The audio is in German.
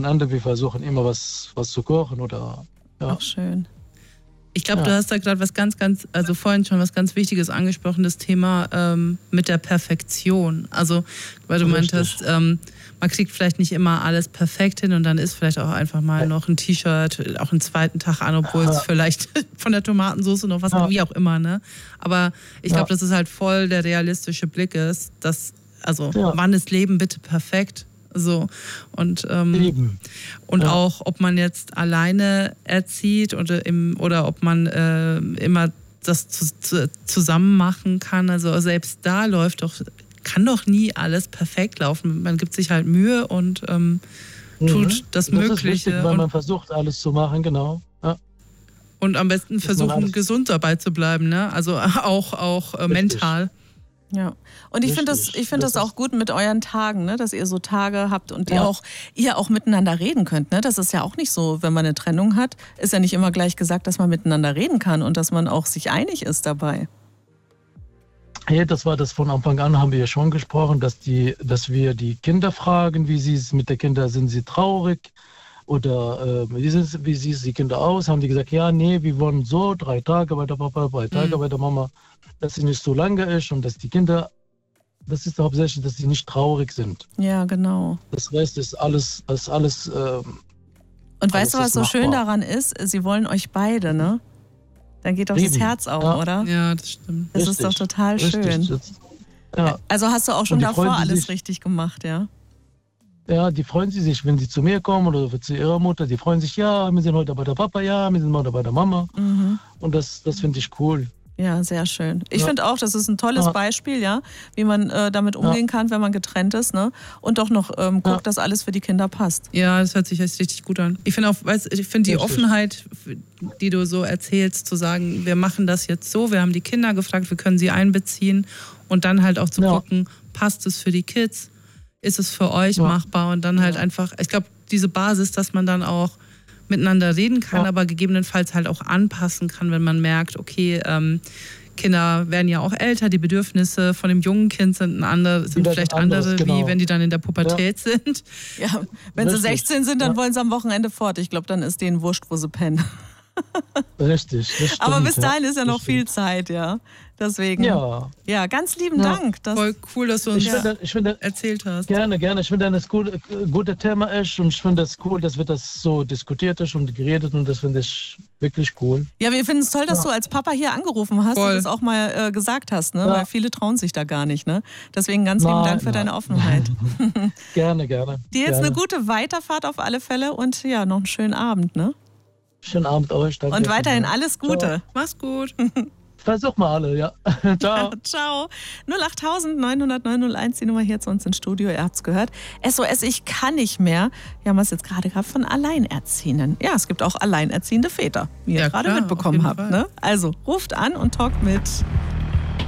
Wochenende, wir versuchen immer was zu kochen oder ja. Auch schön. Ich glaube, du hast da gerade also vorhin schon was ganz Wichtiges angesprochen, das Thema mit der Perfektion. Also, weil du meintest, man kriegt vielleicht nicht immer alles perfekt hin und dann ist vielleicht auch einfach mal noch ein T-Shirt auch einen zweiten Tag an, obwohl es vielleicht von der Tomatensauce noch was, wie auch immer, ne? Aber ich glaube, dass es halt voll der realistische Blick ist, dass, wann ist Leben bitte perfekt? So. Und auch, ob man jetzt alleine erzieht oder ob man immer das zusammen machen kann. Also selbst da kann doch nie alles perfekt laufen. Man gibt sich halt Mühe und tut das Mögliche. Das ist wichtig, weil man versucht, alles zu machen, genau. Ja. Und am besten versuchen, gesund dabei zu bleiben, ne? Also auch mental. Ja, und ich finde das auch gut mit euren Tagen, ne? Dass ihr so Tage habt und ihr auch miteinander reden könnt. Ne? Das ist ja auch nicht so, wenn man eine Trennung hat, ist ja nicht immer gleich gesagt, dass man miteinander reden kann und dass man auch sich einig ist dabei. Ja, das war das von Anfang an, haben wir ja schon gesprochen, dass wir die Kinder fragen, wie sie es mit den Kindern, sind sie traurig oder wie sieht die Kinder aus? Haben die gesagt, ja, nee, wir wollen so 3 Tage bei der Papa, 3 Tage bei der Mama, dass sie nicht so lange ist und dass die Kinder, das ist hauptsächlich, dass sie nicht traurig sind. Ja, genau. Das Rest ist alles. Und weißt du, was so schön daran ist? Sie wollen euch beide, ne? Dann geht doch das Herz auf, oder? Ja, das stimmt. Das ist doch total schön. Ja. Also hast du auch schon davor alles richtig gemacht, ja? Ja, die freuen sich, wenn sie zu mir kommen oder zu ihrer Mutter. Die freuen sich, ja, wir sind heute bei der Papa, ja, wir sind heute bei der Mama. Und das finde ich cool. Ja, sehr schön. Ich finde auch, das ist ein tolles Beispiel, ja, wie man damit umgehen kann, wenn man getrennt ist, ne? Und doch noch guckt, dass alles für die Kinder passt. Ja, das hört sich jetzt richtig gut an. Ich finde auch, die Offenheit, die du so erzählst, zu sagen, wir machen das jetzt so, wir haben die Kinder gefragt, wir können sie einbeziehen und dann halt auch zu gucken, passt es für die Kids, ist es für euch machbar und dann halt einfach, ich glaube, diese Basis, dass man dann auch miteinander reden kann, aber gegebenenfalls halt auch anpassen kann, wenn man merkt, okay, Kinder werden ja auch älter, die Bedürfnisse von dem jungen Kind sind vielleicht andere, wie wenn die dann in der Pubertät sind. Ja, wenn sie 16 sind, dann wollen sie am Wochenende fort. Ich glaube, dann ist denen wurscht, wo sie pennen. Richtig, das stimmt. Aber bis dahin ist ja noch viel Zeit, ja. Deswegen, ja, ganz lieben Dank. Voll cool, dass du uns erzählt hast. Gerne. Ich finde, das ein gutes Thema ist und ich finde es cool, dass wir das so diskutiert ist und geredet und das finde ich wirklich cool. Ja, wir finden es toll, dass du als Papa hier angerufen hast und das auch mal gesagt hast, ne? Weil viele trauen sich da gar nicht, ne? Deswegen ganz lieben Dank für deine Offenheit. Gerne. Dir jetzt eine gute Weiterfahrt auf alle Fälle und ja, noch einen schönen Abend, ne? Schönen Abend euch. Danke. Und weiterhin alles Gute. Ciao. Mach's gut. Versuch mal alle, ja. Ciao. Ciao. 08000 900 901, die Nummer hier zu uns ins Studio. Ihr habt's gehört. SOS, ich kann nicht mehr. Wir haben es jetzt gerade gehabt von Alleinerziehenden. Ja, es gibt auch alleinerziehende Väter, wie ihr gerade mitbekommen habt. Ne? Also ruft an und talkt mit.